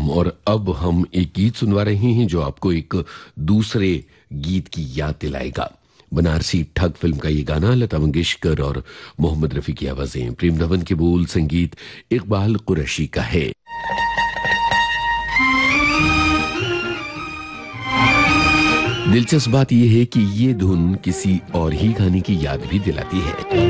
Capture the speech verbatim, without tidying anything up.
सलाम। और अब हम एक गीत सुनवा रहे हैं जो आपको एक दूसरे गीत की याद दिलाएगा। बनारसी ठग फिल्म का ये गाना लता मंगेशकर और मोहम्मद रफी की आवाजें, प्रेम धवन के बोल, संगीत इकबाल कुरैशी का है। दिलचस्प बात यह है कि ये धुन किसी और ही गाने की याद भी दिलाती है।